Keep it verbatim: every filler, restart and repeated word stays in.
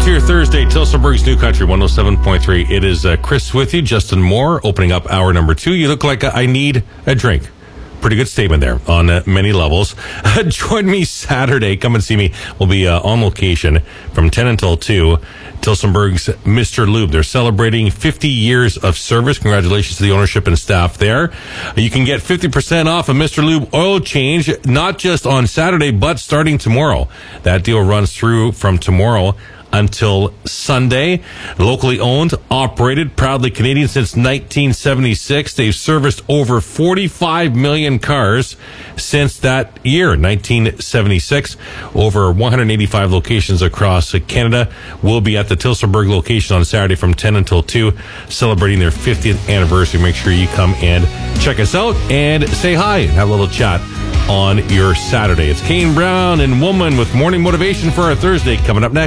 to your Thursday, Tilsonburg's New Country, one oh seven point three. It is uh, Chris with you, Justin Moore, opening up hour number two. You look like I need a drink. Pretty good statement there on uh, many levels. Uh, join me Saturday. Come and see me. We'll be uh, on location from ten until two. Tilsonburg's Mister Lube. They're celebrating fifty years of service. Congratulations to the ownership and staff there. You can get fifty percent off a Mister Lube oil change, not just on Saturday, but starting tomorrow. That deal runs through from tomorrow until Sunday. Locally owned, operated, proudly Canadian since nineteen seventy-six. They've serviced over forty-five million cars since that year, nineteen seventy-six. Over one hundred eighty-five locations across Canada. Will be at the Tilsonburg location on Saturday from ten until two, celebrating their fiftieth anniversary. Make sure you come and check us out and say hi and have a little chat on your Saturday. It's Kane Brown and Woman with morning motivation for our Thursday coming up next.